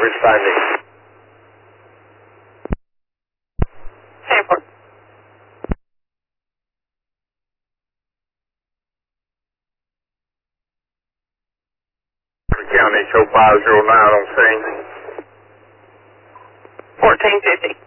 Average 580. Sanford. County, show 509 on scene. 1450.